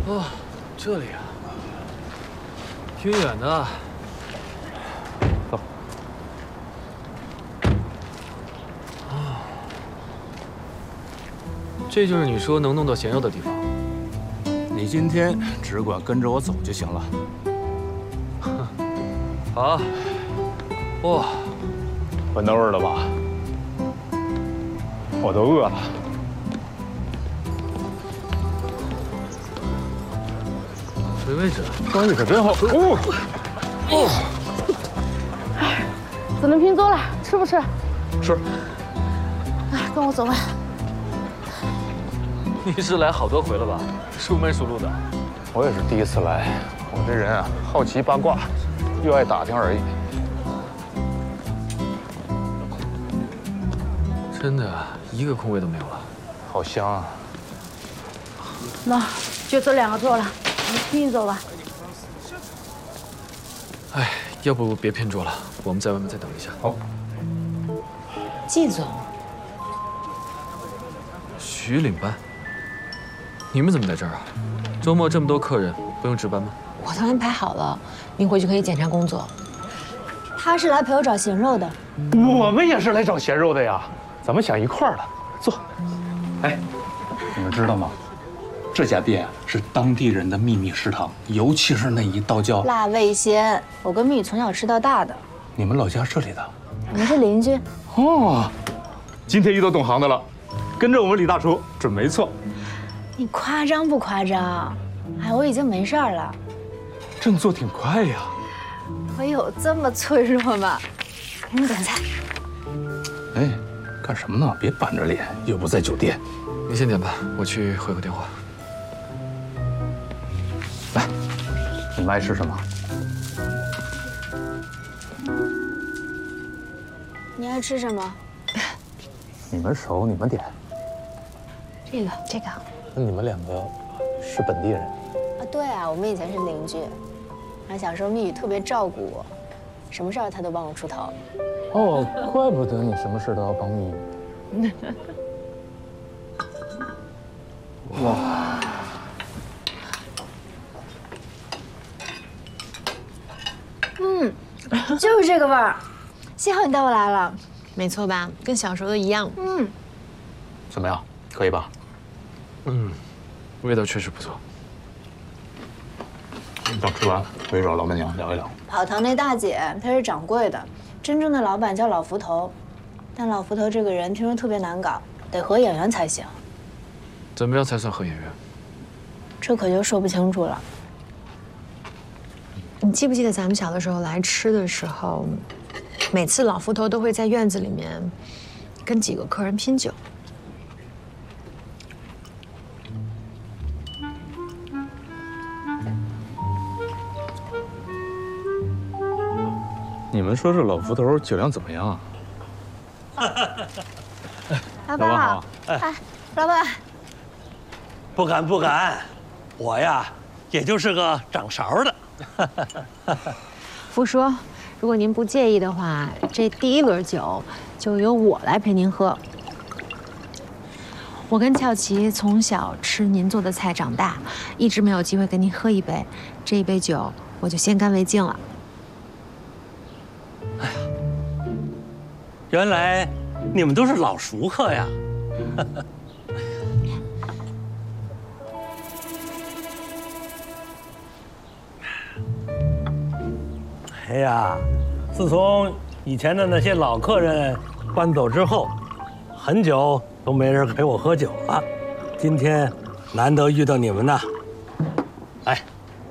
哦，这里啊，挺远的。 走。 啊，这就是你说能弄到咸肉的地方。 你今天只管跟着我走就行了。 好。哇， 闻到味儿了吧？我都饿了。 水位者， 生意可真好。 哎，子能拼桌了，吃不吃？ 吃。 哎，跟我走吧。 你是来好多回了吧？熟门熟路的。 我也是第一次来。我这人啊，好奇八卦，又爱打听而已。 真的，一个空位都没有了。 好香啊！ 那就这2个座了。 你走吧。 哎，要不别偏桌了，我们在外面再等一下。 好。 季总， 徐领班，你们怎么在这儿啊？周末这么多客人，不用值班吗？ 我都安排好了，您回去可以检查工作。 他是来陪我找咸肉的。 我们也是来找咸肉的呀，咱们想一块儿了。坐。哎，你们知道吗？ 这家店是当地人的秘密食堂，尤其是那一道叫辣味鲜，我跟蜜从小吃到大的。 你们老家这里的？ 我们是邻居。 哦，今天遇到懂行的了，跟着我们李大厨准没错。 你夸张不夸张？哎，我已经没事儿了。 振作挺快呀。 我有这么脆弱吗？给你点菜。 哎，干什么呢？别板着脸，又不在酒店。 你先点吧，我去回个电话。 来，你们爱吃什么？ 你爱吃什么？ 你们熟，你们点。 这个。 那你们2个是本地人？ 啊，对啊，我们以前是邻居。然后小时候蜜雨特别照顾我，什么事儿他都帮我出头。 哦，怪不得你什么事都要帮蜜雨。哇！ 就是这个味儿。幸好你带我来了。 没错吧？跟小时候的一样。 怎么样？可以吧？ 味道确实不错。 等吃完回去找老板娘聊一聊。 跑堂那大姐她是掌柜的，真正的老板叫老福头，但老福头这个人听说特别难搞，得合演员才行。 怎么样才算合演员？ 这可就说不清楚了。 你记不记得咱们小的时候来吃的时候，每次老福头都会在院子里面跟几个客人拼酒。 你们说这老福头酒量怎么样啊？ 老板好，哎，老板， 不敢，我呀，也就是个掌勺的。 福叔，如果您不介意的话，这第1轮酒就由我来陪您喝。我跟俏琪从小吃您做的菜长大，一直没有机会跟您喝一杯，这一杯酒我就先干为敬了。 原来你们都是老熟客呀。哎呀，自从以前的那些老客人搬走之后，很久都没人陪我喝酒了。今天难得遇到你们呢，来，